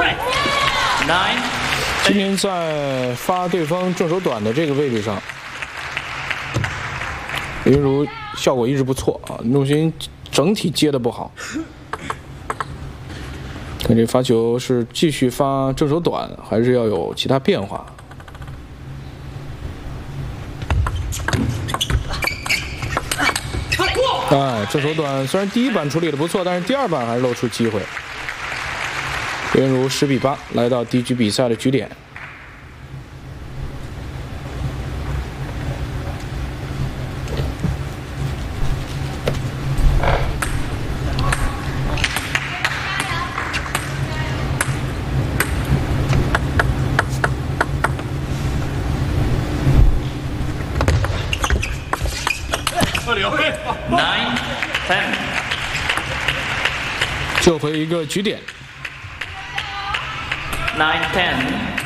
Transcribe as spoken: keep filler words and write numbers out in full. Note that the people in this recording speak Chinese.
Nine. 今天在发对方正手短的这个位置上，林云如效果一直不错啊，陆勋整体接的不好。看这发球是继续发正手短，还是要有其他变化？哎，正手短虽然第一板处理的不错，但是第二板还是露出机会。林云如十比八来到第一局比赛的局点。 Nine, ten. 救回一个局点。 Nine, ten.